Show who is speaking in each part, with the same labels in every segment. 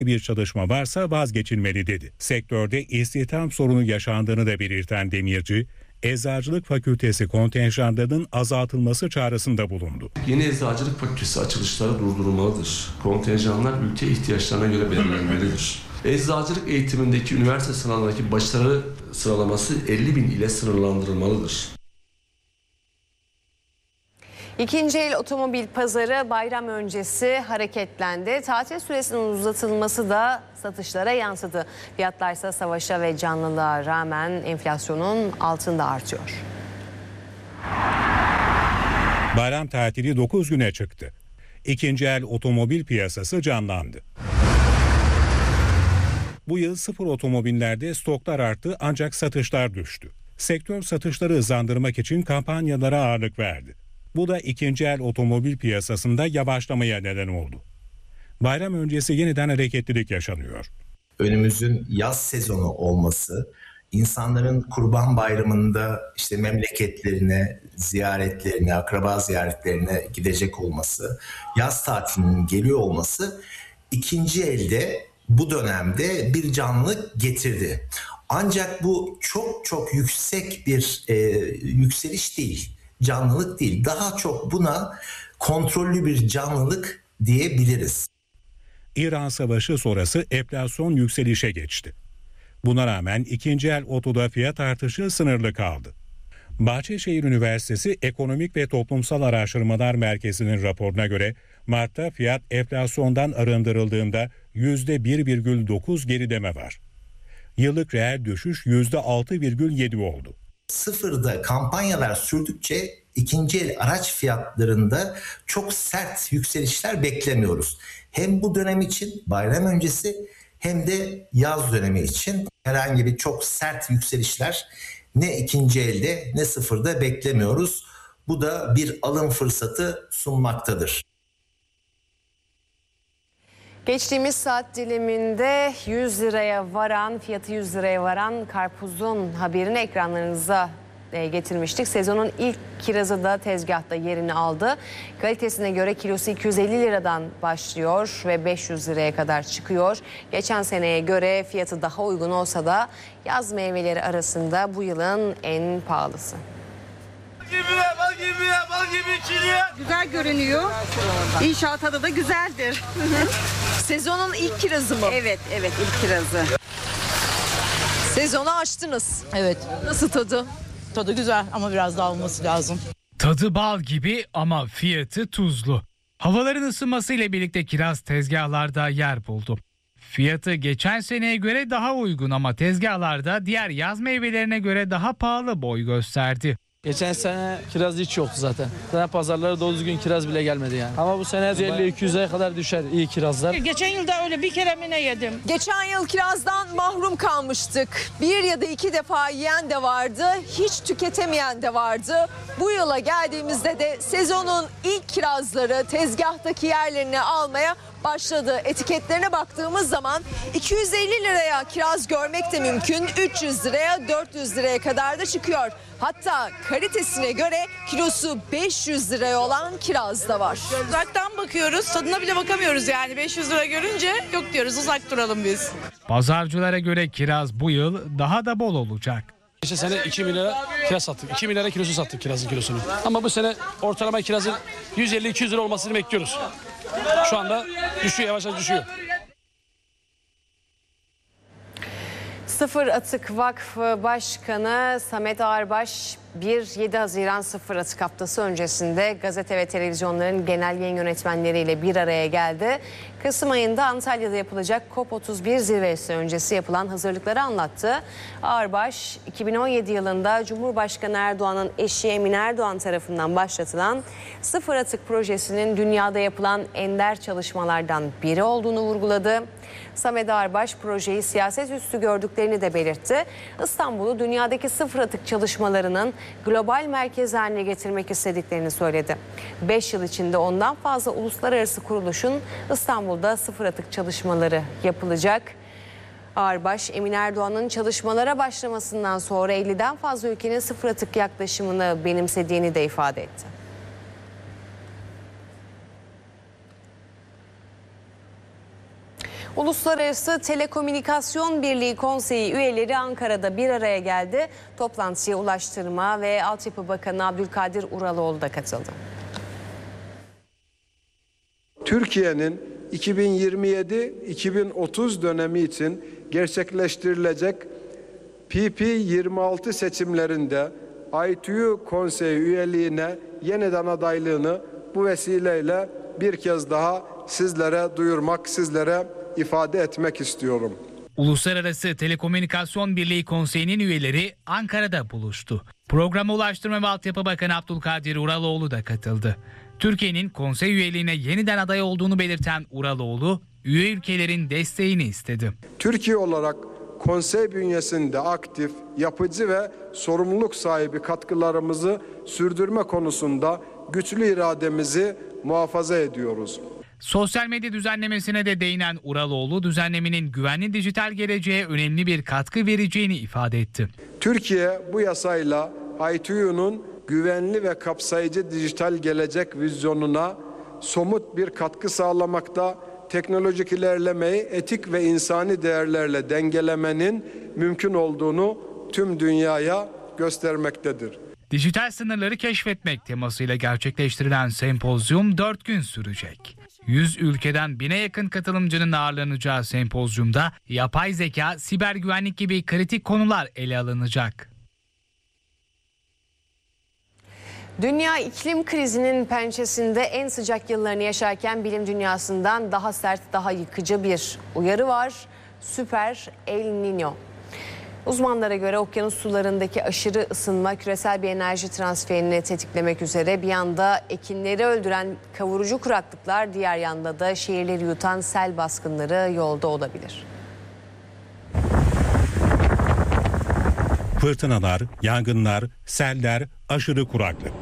Speaker 1: bir çalışma varsa vazgeçilmeli dedi. Sektörde istihdam sorunu yaşandığını da belirten Demirci, Eczacılık Fakültesi kontenjanlarının azaltılması çağrısında bulundu.
Speaker 2: Yeni Eczacılık Fakültesi açılışları durdurulmalıdır. Kontenjanlar ülke ihtiyaçlarına göre belirlenmelidir. Eczacılık eğitimindeki üniversite sınavındaki başarı sıralaması 50.000 ile sınırlandırılmalıdır.
Speaker 3: İkinci el otomobil pazarı bayram öncesi hareketlendi. Tatil süresinin uzatılması da satışlara yansıdı. Fiyatlar ise savaşa ve canlılığa rağmen enflasyonun altında artıyor.
Speaker 1: Bayram tatili 9 güne çıktı. İkinci el otomobil piyasası canlandı. Bu yıl sıfır otomobillerde stoklar arttı ancak satışlar düştü. Sektör satışları hızlandırmak için kampanyalara ağırlık verdi. Bu da ikinci el otomobil piyasasında yavaşlamaya neden oldu. Bayram öncesi yeniden hareketlilik yaşanıyor.
Speaker 4: Önümüzün yaz sezonu olması, insanların Kurban Bayramı'nda işte memleketlerine, ziyaretlerine, akraba ziyaretlerine gidecek olması, yaz tatilinin geliyor olması ikinci elde bu dönemde bir canlılık getirdi. Ancak bu çok yüksek bir yükseliş değil, canlılık değil. Daha çok buna kontrollü bir canlılık diyebiliriz.
Speaker 1: İran Savaşı sonrası enflasyon yükselişe geçti. Buna rağmen ikinci el otoda fiyat artışı sınırlı kaldı. Bahçeşehir Üniversitesi Ekonomik ve Toplumsal Araştırmalar Merkezi'nin raporuna göre Mart'ta fiyat enflasyondan arındırıldığında %1,9 gerileme var. Yıllık reel düşüş %6,7 oldu.
Speaker 4: Sıfırda kampanyalar sürdükçe ikinci el araç fiyatlarında çok sert yükselişler beklemiyoruz. Hem bu dönem için bayram öncesi hem de yaz dönemi için herhangi bir çok sert yükselişler ne ikinci elde ne sıfırda beklemiyoruz. Bu da bir alım fırsatı sunmaktadır.
Speaker 3: Geçtiğimiz saat diliminde 100 liraya varan, fiyatı 100 liraya varan karpuzun haberini ekranlarınıza getirmiştik. Sezonun ilk kirazı da tezgahta yerini aldı. Kalitesine göre kilosu 250 liradan başlıyor ve 500 liraya kadar çıkıyor. Geçen seneye göre fiyatı daha uygun olsa da yaz meyveleri arasında bu yılın en pahalısı.
Speaker 5: Bal gibi çiliğe.
Speaker 6: Güzel görünüyor. İnşallah tadı da güzeldir.
Speaker 3: Sezonun ilk kirazı mı?
Speaker 6: Evet ilk kirazı.
Speaker 3: Sezonu açtınız.
Speaker 7: Evet.
Speaker 3: Nasıl tadı?
Speaker 7: Tadı güzel ama biraz daha olması lazım.
Speaker 8: Tadı bal gibi ama fiyatı tuzlu. Havaların ısınmasıyla birlikte kiraz tezgahlarda yer buldu. Fiyatı geçen seneye göre daha uygun ama tezgahlarda diğer yaz meyvelerine göre daha pahalı boy gösterdi.
Speaker 9: Geçen sene kiraz hiç yoktu zaten. Zaten pazarlara doğru düzgün kiraz bile gelmedi yani. Ama bu sene 150-200'e kadar düşer iyi kirazlar.
Speaker 7: Geçen yılda öyle bir kere mi ne yedim?
Speaker 3: Geçen yıl kirazdan mahrum kalmıştık. Bir ya da iki defa yiyen de vardı, hiç tüketemeyen de vardı. Bu yıla geldiğimizde de sezonun ilk kirazları tezgahtaki yerlerini almaya başladı. Etiketlerine baktığımız zaman 250 liraya kiraz görmek de mümkün. 300 liraya 400 liraya kadar da çıkıyor. Hatta kalitesine göre kilosu 500 liraya olan kiraz da var.
Speaker 7: Uzaktan bakıyoruz, tadına bile bakamıyoruz yani. 500 lira görünce yok diyoruz, uzak duralım biz.
Speaker 8: Pazarcılara göre kiraz bu yıl daha da bol olacak.
Speaker 9: Geçen sene 2 milyara kiraz sattık. 2 milyara kilosu sattık kirazın kilosunu. Ama bu sene ortalama kirazın 150-200 lira olmasını bekliyoruz. Şu anda düşüyor, yavaş yavaş düşüyor.
Speaker 3: Sıfır Atık Vakfı Başkanı Samet Ağarbaş 1-7 Haziran Sıfır Atık Haftası öncesinde gazete ve televizyonların genel yayın yönetmenleriyle bir araya geldi. Kasım ayında Antalya'da yapılacak COP31 zirvesi öncesi yapılan hazırlıkları anlattı. Ağarbaş 2017 yılında Cumhurbaşkanı Erdoğan'ın eşi Emine Erdoğan tarafından başlatılan Sıfır Atık projesinin dünyada yapılan ender çalışmalardan biri olduğunu vurguladı. Samet Ağarbaş projeyi siyaset üstü gördüklerini de belirtti. İstanbul'u dünyadaki sıfır atık çalışmalarının global merkez haline getirmek istediklerini söyledi. 5 yıl içinde ondan fazla uluslararası kuruluşun İstanbul'da sıfır atık çalışmaları yapılacak. Ağarbaş, Emine Erdoğan'ın çalışmalara başlamasından sonra 50'den fazla ülkenin sıfır atık yaklaşımını benimsediğini de ifade etti. Uluslararası Telekomünikasyon Birliği Konseyi üyeleri Ankara'da bir araya geldi. Toplantıya Ulaştırma ve Altyapı Bakanı Abdülkadir Uraloğlu da katıldı.
Speaker 5: Türkiye'nin 2027-2030 dönemi için gerçekleştirilecek PP26 seçimlerinde ITU Konseyi üyeliğine yeniden adaylığını bu vesileyle bir kez daha sizlere duyurmak, sizlere ifade etmek istiyorum.
Speaker 8: Uluslararası Telekomünikasyon Birliği Konseyi'nin üyeleri Ankara'da buluştu. Programa Ulaştırma ve Altyapı Bakanı Abdülkadir Uraloğlu da katıldı. Türkiye'nin konsey üyeliğine yeniden aday olduğunu belirten Uraloğlu, üye ülkelerin desteğini istedi.
Speaker 5: Türkiye olarak konsey bünyesinde aktif, yapıcı ve sorumluluk sahibi katkılarımızı sürdürme konusunda güçlü irademizi muhafaza ediyoruz.
Speaker 8: Sosyal medya düzenlemesine de değinen Uraloğlu, düzenlemenin güvenli dijital geleceğe önemli bir katkı vereceğini ifade etti.
Speaker 5: Türkiye bu yasayla ITU'nun güvenli ve kapsayıcı dijital gelecek vizyonuna somut bir katkı sağlamakta, teknolojik ilerlemeyi etik ve insani değerlerle dengelemenin mümkün olduğunu tüm dünyaya göstermektedir.
Speaker 8: Dijital sınırları keşfetmek temasıyla gerçekleştirilen sempozyum 4 gün sürecek. 100 ülkeden 1000'e yakın katılımcının ağırlanacağı sempozyumda yapay zeka, siber güvenlik gibi kritik konular ele alınacak.
Speaker 3: Dünya iklim krizinin pençesinde en sıcak yıllarını yaşarken bilim dünyasından daha sert, daha yıkıcı bir uyarı var. Süper El Niño. Uzmanlara göre okyanus sularındaki aşırı ısınma küresel bir enerji transferini tetiklemek üzere, bir yanda ekinleri öldüren kavurucu kuraklıklar, diğer yanda da şehirleri yutan sel baskınları yolda olabilir.
Speaker 1: Fırtınalar, yangınlar, seller, aşırı kuraklık.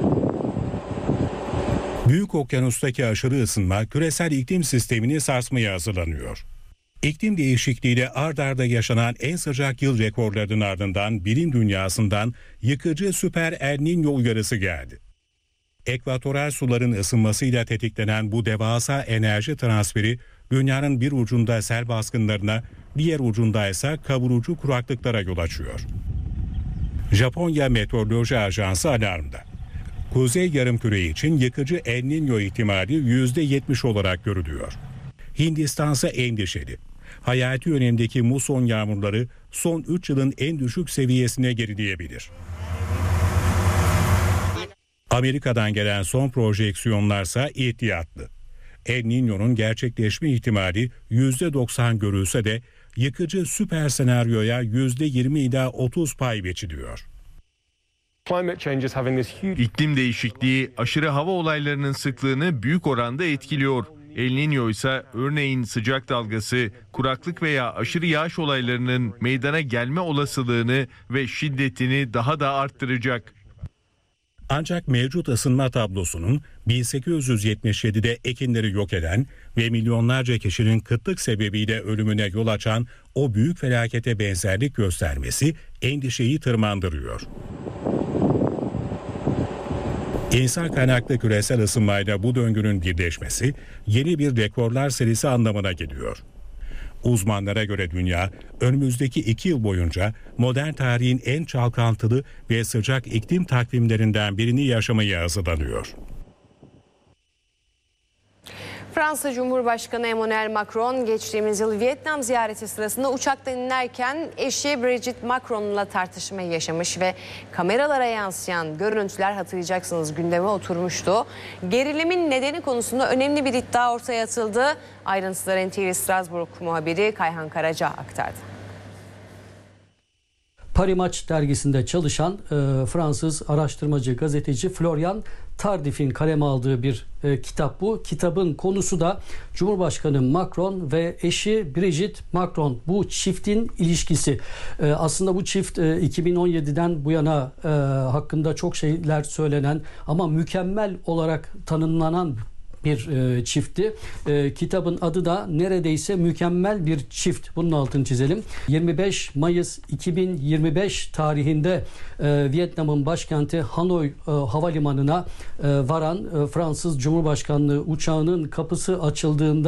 Speaker 1: Büyük okyanustaki aşırı ısınma küresel iklim sistemini sarsmaya hazırlanıyor. İklim değişikliğiyle ard arda yaşanan en sıcak yıl rekorlarının ardından bilim dünyasından yıkıcı süper El Niño uyarısı geldi. Ekvatoral suların ısınmasıyla tetiklenen bu devasa enerji transferi dünyanın bir ucunda sel baskınlarına, diğer ucunda ise kavurucu kuraklıklara yol açıyor. Japonya Meteoroloji Ajansı alarmda. Kuzey yarımküre için yıkıcı El Niño ihtimali %70 olarak görülüyor. Hindistan ise endişeli. Hayati önemdeki muson yağmurları son 3 yılın en düşük seviyesine gerileyebilir. Amerika'dan gelen son projeksiyonlarsa ihtiyatlı. El Niño'nun gerçekleşme ihtimali %90 görülse de yıkıcı süper senaryoya %20 ila 30 pay biçiliyor.
Speaker 10: İklim değişikliği aşırı hava olaylarının sıklığını büyük oranda etkiliyor. El Niño ise örneğin sıcak dalgası, kuraklık veya aşırı yağış olaylarının meydana gelme olasılığını ve şiddetini daha da arttıracak.
Speaker 1: Ancak mevcut ısınma tablosunun 1877'de ekinleri yok eden ve milyonlarca kişinin kıtlık sebebiyle ölümüne yol açan o büyük felakete benzerlik göstermesi endişeyi tırmandırıyor. İnsan kaynaklı küresel ısınmayla bu döngünün birleşmesi yeni bir rekorlar serisi anlamına geliyor. Uzmanlara göre dünya önümüzdeki 2 yıl boyunca modern tarihin en çalkantılı ve sıcak iklim takvimlerinden birini yaşamaya hazırlanıyor.
Speaker 3: Fransa Cumhurbaşkanı Emmanuel Macron geçtiğimiz yıl Vietnam ziyareti sırasında uçaktan inerken eşi Brigitte Macron'la tartışmayı yaşamış ve kameralara yansıyan görüntüler, hatırlayacaksınız, gündeme oturmuştu. Gerilimin nedeni konusunda önemli bir iddia ortaya atıldı. Ayrıntıları NTV Strasbourg muhabiri Kayhan Karaca aktardı.
Speaker 11: Paris Match dergisinde çalışan Fransız araştırmacı, gazeteci Florian Tardif'in kaleme aldığı bir kitap bu. Kitabın konusu da Cumhurbaşkanı Macron ve eşi Brigitte Macron. Bu çiftin ilişkisi. Aslında bu çift 2017'den bu yana hakkında çok şeyler söylenen ama mükemmel olarak tanımlanan bir çiftti. Kitabın adı da neredeyse mükemmel bir çift. Bunun altını çizelim. 25 Mayıs 2025 tarihinde Vietnam'ın başkenti Hanoi havalimanına varan Fransız Cumhurbaşkanlığı uçağının kapısı açıldığında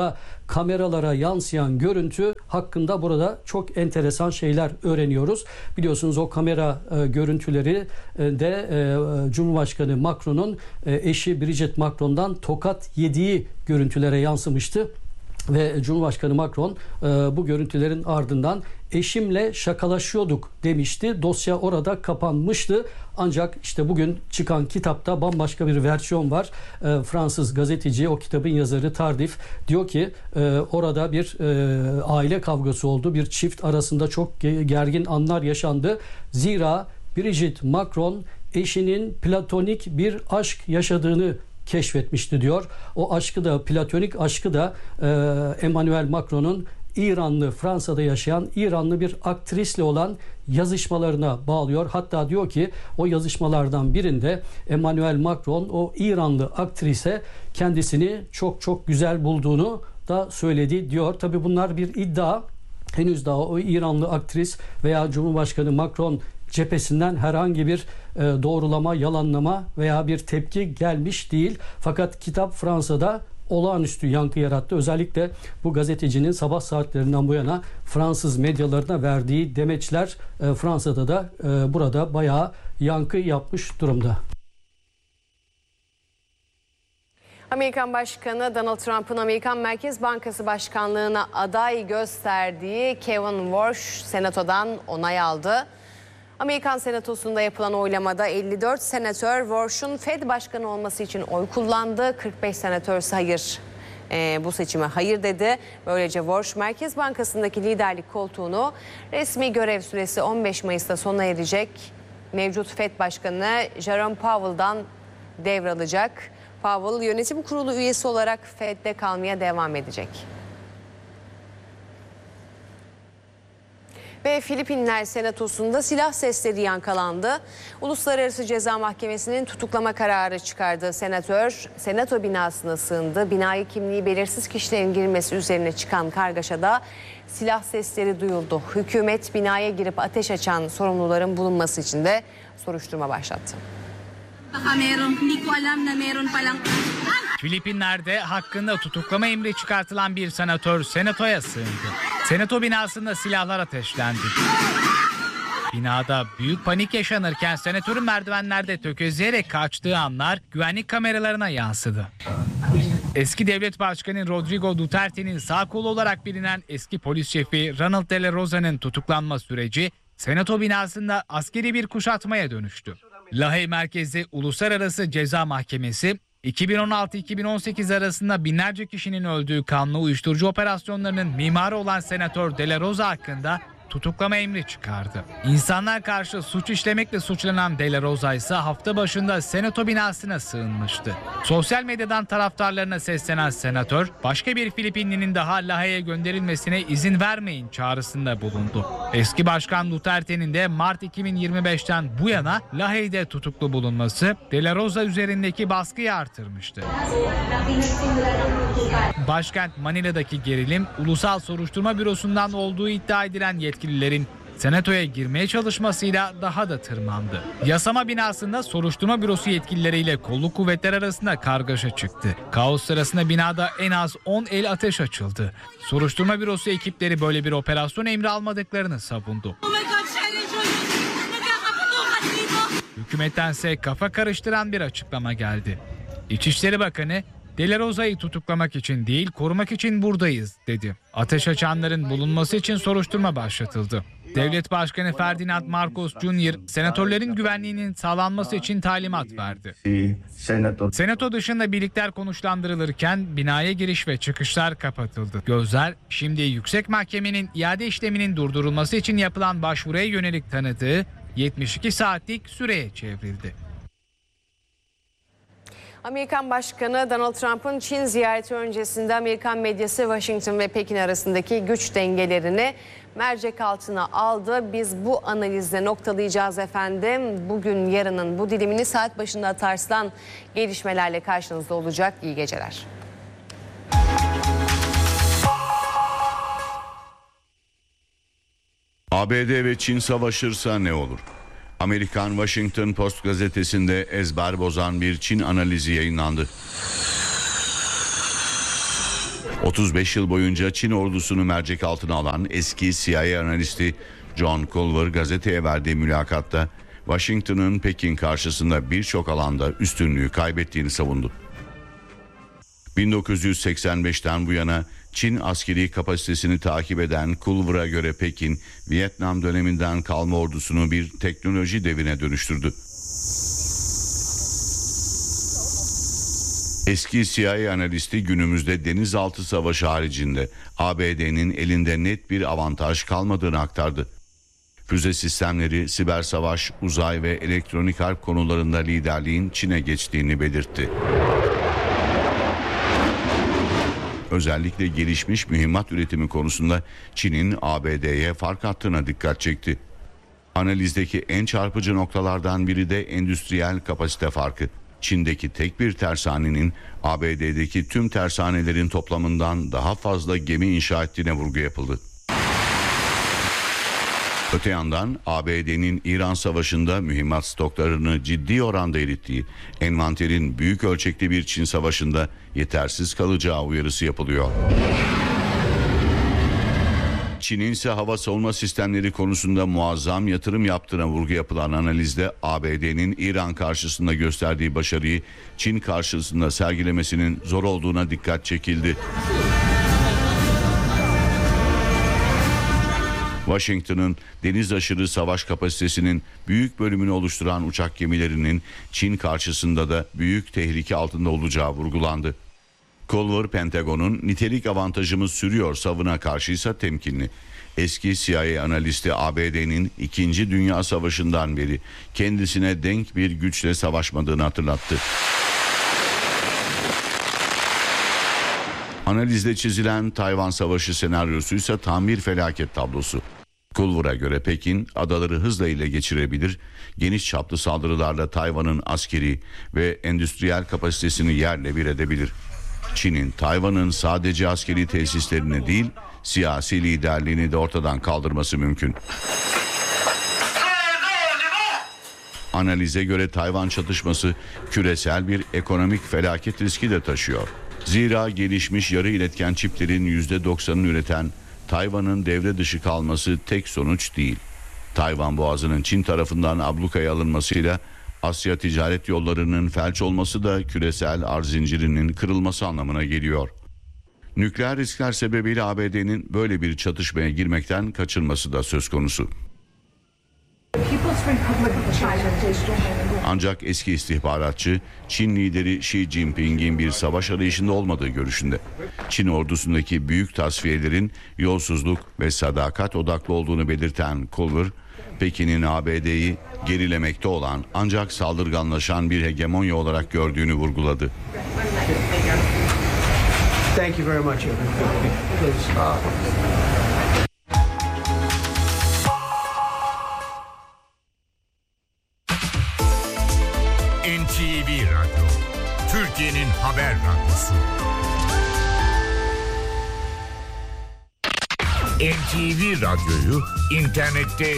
Speaker 11: kameralara yansıyan görüntü hakkında burada çok enteresan şeyler öğreniyoruz. Biliyorsunuz o kamera görüntüleri de Cumhurbaşkanı Macron'un eşi Brigitte Macron'dan tokat yediği görüntülere yansımıştı. Ve Cumhurbaşkanı Macron bu görüntülerin ardından eşimle şakalaşıyorduk demişti. Dosya orada kapanmıştı. Ancak işte bugün çıkan kitapta bambaşka bir versiyon var. Fransız gazeteci, o kitabın yazarı Tardif diyor ki orada bir aile kavgası oldu. Bir çift arasında çok gergin anlar yaşandı. Zira Brigitte Macron eşinin platonik bir aşk yaşadığını keşfetmişti diyor. O aşkı da, platonik aşkı da Emmanuel Macron'un İranlı, Fransa'da yaşayan İranlı bir aktrisle olan yazışmalarına bağlıyor. Hatta diyor ki o yazışmalardan birinde Emmanuel Macron o İranlı aktrise kendisini çok çok güzel bulduğunu da söyledi diyor. Tabii bunlar bir iddia. Henüz daha o İranlı aktris veya Cumhurbaşkanı Macron cephesinden herhangi bir doğrulama, yalanlama veya bir tepki gelmiş değil. Fakat kitap Fransa'da olağanüstü yankı yarattı. Özellikle bu gazetecinin sabah saatlerinden bu yana Fransız medyalarına verdiği demeçler Fransa'da da burada bayağı yankı yapmış durumda.
Speaker 3: Amerikan Başkanı Donald Trump'ın Amerikan Merkez Bankası Başkanlığı'na aday gösterdiği Kevin Warsh Senato'dan onay aldı. Amerikan Senatosu'nda yapılan oylamada 54 senatör Warsh'un Fed Başkanı olması için oy kullandı. 45 senatör ise hayır. Bu seçime hayır dedi. Böylece Warsh Merkez Bankası'ndaki liderlik koltuğunu resmi görev süresi 15 Mayıs'ta sona erecek mevcut Fed Başkanı Jerome Powell'dan devralacak. Powell yönetim kurulu üyesi olarak Fed'de kalmaya devam edecek. Ve Filipinler Senatosu'nda silah sesleri yankılandı. Uluslararası Ceza Mahkemesi'nin tutuklama kararı çıkardığı senatör Senato binasına sığındı. Binaya kimliği belirsiz kişilerin girmesi üzerine çıkan kargaşada silah sesleri duyuldu. Hükümet binaya girip ateş açan sorumluların bulunması için de soruşturma başlattı.
Speaker 8: Filipinler'de hakkında tutuklama emri çıkartılan bir senatör senatoya sığındı. Senato binasında silahlar ateşlendi. Binada büyük panik yaşanırken senatörün merdivenlerde tökezleyerek kaçtığı anlar güvenlik kameralarına yansıdı. Eski devlet başkanı Rodrigo Duterte'nin sağ kolu olarak bilinen eski polis şefi Ronald De La Rosa'nın tutuklanma süreci Senato binasında askeri bir kuşatmaya dönüştü. Lahey merkezli Uluslararası Ceza Mahkemesi 2016-2018 arasında binlerce kişinin öldüğü kanlı uyuşturucu operasyonlarının mimarı olan Senatör De La Rosa hakkında tutuklama emri çıkardı. İnsanlar karşı suç işlemekle suçlanan De La Rosa ise hafta başında Senato binasına sığınmıştı. Sosyal medyadan taraftarlarına seslenen senatör, başka bir Filipinlinin daha Lahey'e gönderilmesine izin vermeyin çağrısında bulundu. Eski başkan Duterte'nin de Mart 2025'ten bu yana Lahey'de tutuklu bulunması De La Rosa üzerindeki baskıyı artırmıştı. Başkent Manila'daki gerilim, Ulusal Soruşturma Bürosu'ndan olduğu iddia edilen yetkililerin Senato'ya girmeye çalışmasıyla daha da tırmandı. Yasama binasında soruşturma bürosu yetkilileriyle kolluk kuvvetler arasında kargaşa çıktı. Kaos sırasında binada en az 10 el ateş açıldı. Soruşturma bürosu ekipleri böyle bir operasyon emri almadıklarını savundu. Hükümettense kafa karıştıran bir açıklama geldi. İçişleri Bakanı, De La Rosa'yı tutuklamak için değil, korumak için buradayız dedi. Ateş açanların bulunması için soruşturma başlatıldı. Devlet Başkanı Ferdinand Marcos Jr. senatörlerin güvenliğinin sağlanması için talimat verdi. Senato dışında birlikler konuşlandırılırken binaya giriş ve çıkışlar kapatıldı. Gözler şimdi Yüksek Mahkemenin iade işleminin durdurulması için yapılan başvuruya yönelik tanıdığı 72 saatlik süreye çevrildi.
Speaker 3: Amerikan Başkanı Donald Trump'ın Çin ziyareti öncesinde Amerikan medyası Washington ve Pekin arasındaki güç dengelerini mercek altına aldı. Biz bu analizle noktalayacağız efendim. Bugün yarının bu dilimini saat başında Tars'tan gelişmelerle karşınızda olacak. İyi geceler.
Speaker 12: ABD ve Çin savaşırsa ne olur? Amerikan Washington Post gazetesinde ezber bozan bir Çin analizi yayınlandı. 35 yıl boyunca Çin ordusunu mercek altına alan eski CIA analisti John Culver gazeteye verdiği mülakatta Washington'ın Pekin karşısında birçok alanda üstünlüğü kaybettiğini savundu. 1985'ten bu yana Çin askeri kapasitesini takip eden Culver'a göre Pekin, Vietnam döneminden kalma ordusunu bir teknoloji devine dönüştürdü. Eski CIA analisti günümüzde denizaltı savaşı haricinde ABD'nin elinde net bir avantaj kalmadığını aktardı. Füze sistemleri, siber savaş, uzay ve elektronik harp konularında liderliğin Çin'e geçtiğini belirtti. Özellikle gelişmiş mühimmat üretimi konusunda Çin'in ABD'ye fark attığına dikkat çekti. Analizdeki en çarpıcı noktalardan biri de endüstriyel kapasite farkı. Çin'deki tek bir tersanenin ABD'deki tüm tersanelerin toplamından daha fazla gemi inşa ettiğine vurgu yapıldı. Öte yandan ABD'nin İran Savaşı'nda mühimmat stoklarını ciddi oranda erittiği, envanterin büyük ölçekli bir Çin Savaşı'nda yetersiz kalacağı uyarısı yapılıyor. Çin'in ise hava savunma sistemleri konusunda muazzam yatırım yaptığına vurgu yapılan analizde ABD'nin İran karşısında gösterdiği başarıyı Çin karşısında sergilemesinin zor olduğuna dikkat çekildi. Washington'ın deniz aşırı savaş kapasitesinin büyük bölümünü oluşturan uçak gemilerinin Çin karşısında da büyük tehlike altında olacağı vurgulandı. Culver, Pentagon'un nitelik avantajımız sürüyor savına karşıysa temkinli. Eski CIA analisti ABD'nin 2. Dünya Savaşı'ndan beri kendisine denk bir güçle savaşmadığını hatırlattı. Analizde çizilen Tayvan Savaşı senaryosu ise tam bir felaket tablosu. Culver'a göre Pekin adaları hızla ele geçirebilir, geniş çaplı saldırılarla Tayvan'ın askeri ve endüstriyel kapasitesini yerle bir edebilir. Çin'in Tayvan'ın sadece askeri tesislerini değil, siyasi liderliğini de ortadan kaldırması mümkün. Analize göre Tayvan çatışması küresel bir ekonomik felaket riski de taşıyor. Zira gelişmiş yarı iletken çiplerin %90'ını üreten Tayvan'ın devre dışı kalması tek sonuç değil. Tayvan Boğazı'nın Çin tarafından ablukaya alınmasıyla Asya ticaret yollarının felç olması da küresel arz zincirinin kırılması anlamına geliyor. Nükleer riskler sebebiyle ABD'nin böyle bir çatışmaya girmekten kaçınması da söz konusu. Ancak eski istihbaratçı Çin lideri Xi Jinping'in bir savaş arayışında olmadığı görüşünde. Çin ordusundaki büyük tasfiyelerin yolsuzluk ve sadakat odaklı olduğunu belirten Culver, Pekin'in ABD'yi gerilemekte olan ancak saldırganlaşan bir hegemonya olarak gördüğünü vurguladı.
Speaker 13: Thank you very much.
Speaker 14: NTV Radyo, Türkiye'nin haber radyosu. NTV Radyo'yu internette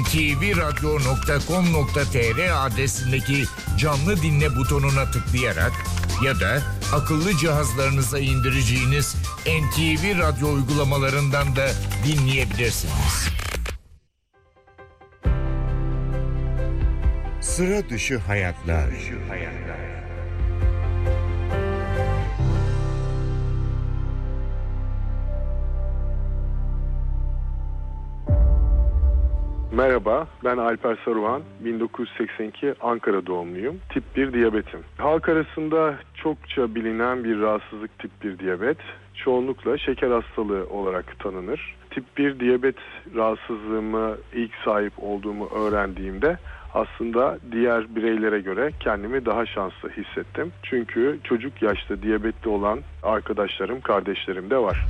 Speaker 14: ntvradyo.com.tr adresindeki canlı dinle butonuna tıklayarak ya da akıllı cihazlarınıza indireceğiniz NTV Radyo uygulamalarından da dinleyebilirsiniz. Sıra dışı hayatlar.
Speaker 15: Merhaba, ben Alper Saruhan, 1982 Ankara doğumluyum. Tip 1 diyabetim. Halk arasında çokça bilinen bir rahatsızlık tip 1 diyabet. Çoğunlukla şeker hastalığı olarak tanınır. Tip 1 diyabet rahatsızlığımı ilk sahip olduğumu öğrendiğimde aslında diğer bireylere göre kendimi daha şanslı hissettim. Çünkü çocuk yaşta diyabetli olan arkadaşlarım, kardeşlerim de var.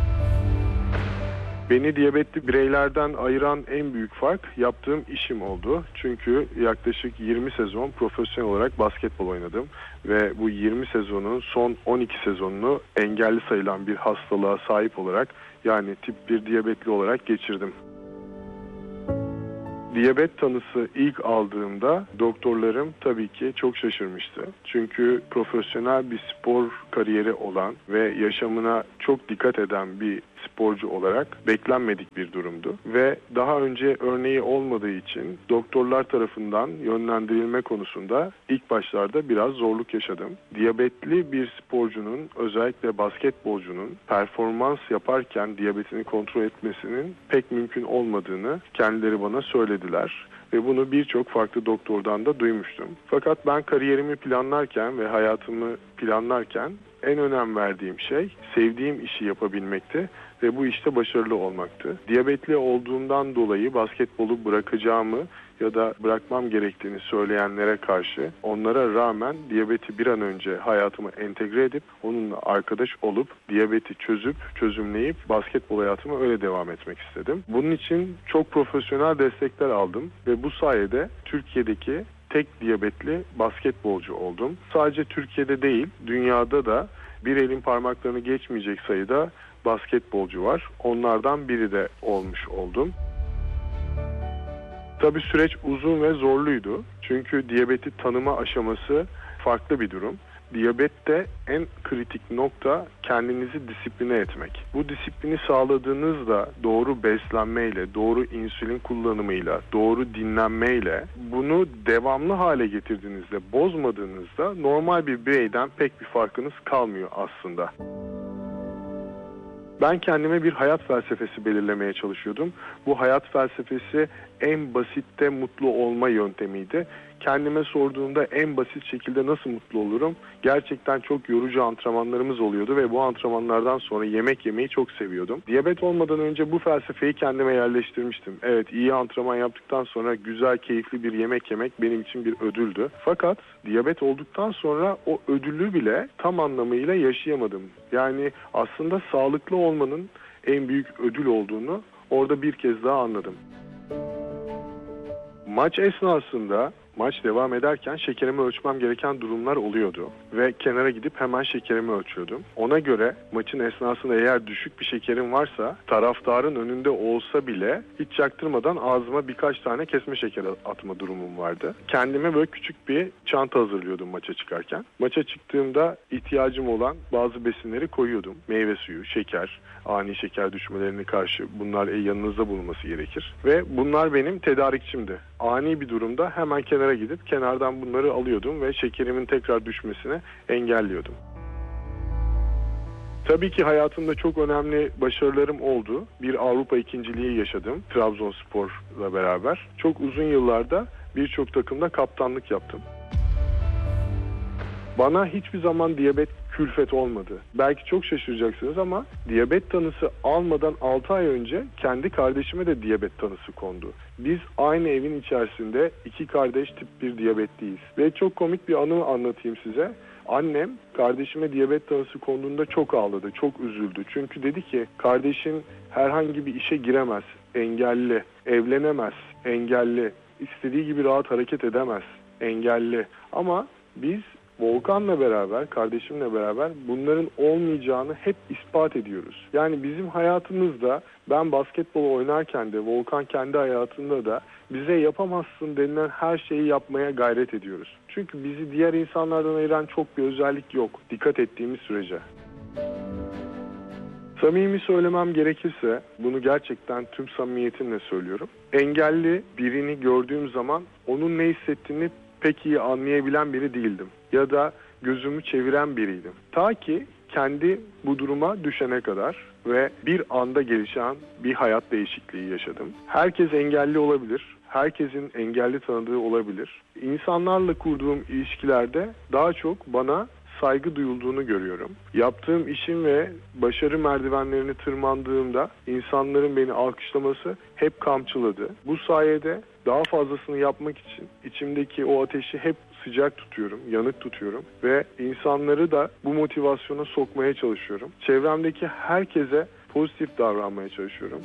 Speaker 15: Beni diyabetli bireylerden ayıran en büyük fark yaptığım işim oldu. Çünkü yaklaşık 20 sezon profesyonel olarak basketbol oynadım. Ve bu 20 sezonun son 12 sezonunu engelli sayılan bir hastalığa sahip olarak, yani tip 1 diyabetli olarak geçirdim. Diyabet tanısı ilk aldığımda doktorlarım tabii ki çok şaşırmıştı. Çünkü profesyonel bir spor kariyeri olan ve yaşamına çok dikkat eden bir sporcu olarak beklenmedik bir durumdu. Ve daha önce örneği olmadığı için doktorlar tarafından yönlendirilme konusunda ilk başlarda biraz zorluk yaşadım. Diyabetli bir sporcunun, özellikle basketbolcunun performans yaparken diyabetini kontrol etmesinin pek mümkün olmadığını kendileri bana söylediler. Ve bunu birçok farklı doktordan da duymuştum. Fakat ben kariyerimi planlarken ve hayatımı planlarken en önem verdiğim şey sevdiğim işi yapabilmekti ve bu işte başarılı olmaktı. Diyabetli olduğumdan dolayı basketbolu bırakacağımı ya da bırakmam gerektiğini söyleyenlere karşı onlara rağmen diyabeti bir an önce hayatıma entegre edip onunla arkadaş olup diyabeti çözümleyip basketbol hayatıma öyle devam etmek istedim. Bunun için çok profesyonel destekler aldım ve bu sayede Türkiye'deki tek diyabetli basketbolcu oldum. Sadece Türkiye'de değil, dünyada da bir elin parmaklarını geçmeyecek sayıda basketbolcu var. Onlardan biri de olmuş oldum. Tabii süreç uzun ve zorluydu. Çünkü diyabeti tanıma aşaması farklı bir durum. Diyabette en kritik nokta kendinizi disipline etmek. Bu disiplini sağladığınızda doğru beslenmeyle, doğru insülin kullanımıyla, doğru dinlenmeyle bunu devamlı hale getirdiğinizde, bozmadığınızda normal bir bireyden pek bir farkınız kalmıyor aslında. Ben kendime bir hayat felsefesi belirlemeye çalışıyordum. Bu hayat felsefesi en basitte mutlu olma yöntemiydi. Kendime sorduğumda en basit şekilde nasıl mutlu olurum? Gerçekten çok yorucu antrenmanlarımız oluyordu ve bu antrenmanlardan sonra yemek yemeyi çok seviyordum. Diyabet olmadan önce bu felsefeyi kendime yerleştirmiştim. Evet, iyi antrenman yaptıktan sonra güzel, keyifli bir yemek yemek benim için bir ödüldü. Fakat diyabet olduktan sonra o ödülü bile tam anlamıyla yaşayamadım. Yani aslında sağlıklı olmanın en büyük ödül olduğunu orada bir kez daha anladım. Maç esnasında, maç devam ederken şekerimi ölçmem gereken durumlar oluyordu. Ve kenara gidip hemen şekerimi ölçüyordum. Ona göre maçın esnasında eğer düşük bir şekerim varsa taraftarın önünde olsa bile hiç çaktırmadan ağzıma birkaç tane kesme şeker atma durumum vardı. Kendime böyle küçük bir çanta hazırlıyordum maça çıkarken. Maça çıktığımda ihtiyacım olan bazı besinleri koyuyordum. Meyve suyu, şeker, ani şeker düşmelerine karşı bunlar yanınızda bulunması gerekir. Ve bunlar benim tedarikçimdi. Ani bir durumda hemen kenara gidip kenardan bunları alıyordum ve şekerimin tekrar düşmesini engelliyordum. Tabii ki hayatımda çok önemli başarılarım oldu. Bir Avrupa ikinciliği yaşadım Trabzonspor'la beraber. Çok uzun yıllarda birçok takımda kaptanlık yaptım. Bana hiçbir zaman diyabet külfet olmadı. Belki çok şaşıracaksınız ama diyabet tanısı almadan 6 ay önce kendi kardeşime de diyabet tanısı kondu. Biz aynı evin içerisinde iki kardeş tip 1 diyabetliyiz. Ve çok komik bir anı anlatayım size. Annem kardeşime diyabet tanısı konduğunda çok ağladı, çok üzüldü. Çünkü dedi ki kardeşin herhangi bir işe giremez, engelli, evlenemez, engelli, istediği gibi rahat hareket edemez, engelli. Ama biz Volkan'la beraber, kardeşimle beraber bunların olmayacağını hep ispat ediyoruz. Yani bizim hayatımızda ben basketbol oynarken de Volkan kendi hayatında da bize yapamazsın denilen her şeyi yapmaya gayret ediyoruz. Çünkü bizi diğer insanlardan ayıran çok bir özellik yok. Dikkat ettiğimiz sürece. Samimi söylemem gerekirse, bunu gerçekten tüm samimiyetimle söylüyorum. Engelli birini gördüğüm zaman onun ne hissettiğini pek iyi anlayabilen biri değildim. Ya da gözümü çeviren biriydim. Ta ki kendi bu duruma düşene kadar ve bir anda gelişen bir hayat değişikliği yaşadım. Herkes engelli olabilir. Herkesin engelli tanıdığı olabilir. İnsanlarla kurduğum ilişkilerde daha çok bana saygı duyulduğunu görüyorum. Yaptığım işin ve başarı merdivenlerini tırmandığımda insanların beni alkışlaması hep kamçıladı. Bu sayede daha fazlasını yapmak için içimdeki o ateşi hep sıcak tutuyorum, yanık tutuyorum ve insanları da bu motivasyona sokmaya çalışıyorum. Çevremdeki herkese pozitif davranmaya çalışıyorum.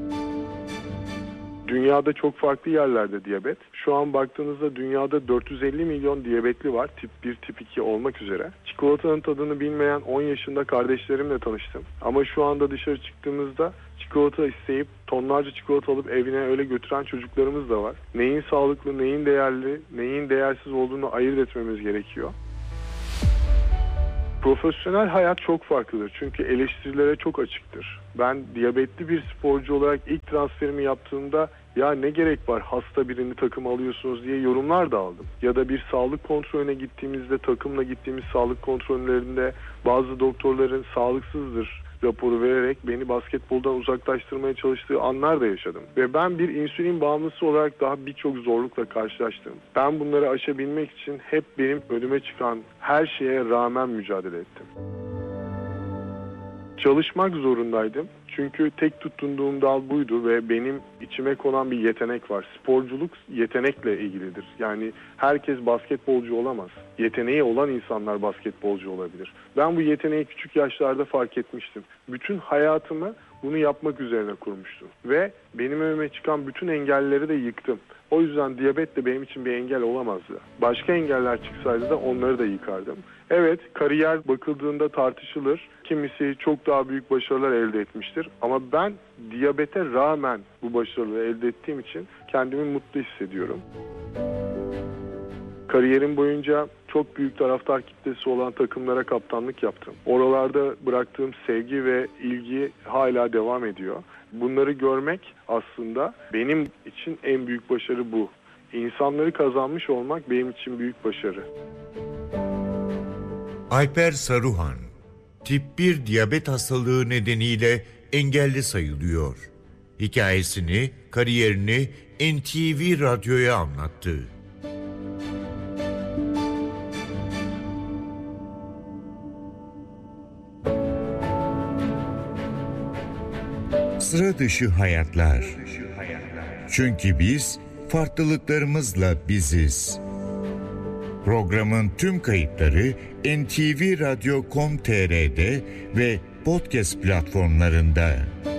Speaker 15: Dünyada çok farklı yerlerde diyabet. Şu an baktığınızda dünyada 450 milyon diyabetli var. Tip 1, tip 2 olmak üzere. Çikolatanın tadını bilmeyen 10 yaşında kardeşlerimle tanıştım. Ama şu anda dışarı çıktığımızda çikolata isteyip tonlarca çikolata alıp evine öyle götüren çocuklarımız da var. Neyin sağlıklı, neyin değerli, neyin değersiz olduğunu ayırt etmemiz gerekiyor. Profesyonel hayat çok farklıdır çünkü eleştirilere çok açıktır. Ben diyabetli bir sporcu olarak ilk transferimi yaptığımda ya ne gerek var hasta birini takıma alıyorsunuz diye yorumlar da aldım. Ya da bir sağlık kontrolüne gittiğimizde takımla gittiğimiz sağlık kontrollerinde bazı doktorların sağlıksızdır raporu vererek beni basketboldan uzaklaştırmaya çalıştığı anlar da yaşadım. Ve ben bir insülin bağımlısı olarak daha birçok zorlukla karşılaştım. Ben bunları aşabilmek için hep benim önüme çıkan her şeye rağmen mücadele ettim. Çalışmak zorundaydım. Çünkü tek tutunduğum dal buydu ve benim içime konan bir yetenek var. Sporculuk yetenekle ilgilidir. Yani herkes basketbolcu olamaz. Yeteneği olan insanlar basketbolcu olabilir. Ben bu yeteneği küçük yaşlarda fark etmiştim. Bütün hayatımı bunu yapmak üzerine kurmuştum. Ve benim önüme çıkan bütün engelleri de yıktım. O yüzden diyabet de benim için bir engel olamazdı. Başka engeller çıksaydı da onları da yıkardım. Evet, kariyer bakıldığında tartışılır. Kimisi çok daha büyük başarılar elde etmiştir. Ama ben diyabete rağmen bu başarıları elde ettiğim için kendimi mutlu hissediyorum. Kariyerim boyunca çok büyük taraftar kitlesi olan takımlara kaptanlık yaptım. Oralarda bıraktığım sevgi ve ilgi hala devam ediyor. Bunları görmek aslında benim için en büyük başarı bu. İnsanları kazanmış olmak benim için büyük başarı.
Speaker 14: Alper Saruhan, tip 1 diyabet hastalığı nedeniyle engelli sayılıyor. Hikayesini, kariyerini NTV Radyo'ya anlattı. Sıra dışı hayatlar. Çünkü biz farklılıklarımızla biziz. Programın tüm kayıtları ntvradio.com.tr'de ve podcast platformlarında.